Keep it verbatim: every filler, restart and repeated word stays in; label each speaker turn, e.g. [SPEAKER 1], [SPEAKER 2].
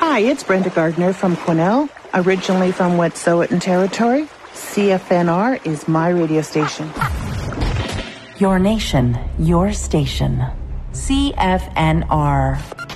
[SPEAKER 1] Hi, it's Brenda Gardner from Quesnel, originally from Wet'suwet'en Territory. C F N R is my radio station.
[SPEAKER 2] Your nation, your station. C F N R.